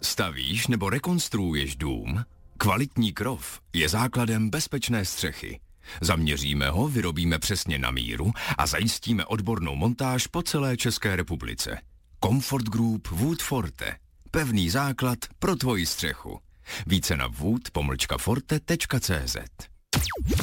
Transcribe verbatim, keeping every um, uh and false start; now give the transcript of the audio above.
Stavíš nebo rekonstruuješ dům? Kvalitní krov je základem bezpečné střechy. Zaměříme ho, vyrobíme přesně na míru a zajistíme odbornou montáž po celé České republice. Comfort Group Wood Forte. Pevný základ pro tvoji střechu. Více na wood pomlčka forte tečka cé zet.